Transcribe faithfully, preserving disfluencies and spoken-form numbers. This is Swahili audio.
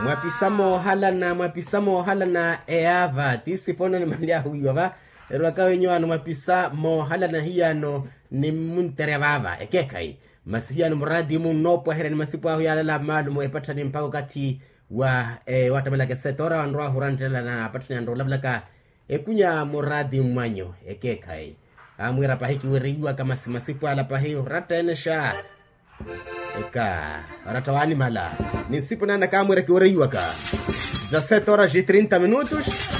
mwapisamo halana mwapisamo halana eava tisipono ni malia huyo va rwaka wenyo ano mwapisamo halana hiyano ni muntere baba ekekai masihiyano muradi munopo herani masipo ahu yalala malu mwepata ni mpako kati wa e, watamelake setora wanroa hurantela na patani andro lablaka ekunya muradi mwanyo ekekai amwira pahiki weriwa kama simasipo ala pahi rata enesha eka ratawani mala nisipo nana kamwira kiweriwa ka dezessete horas e trinta minutos.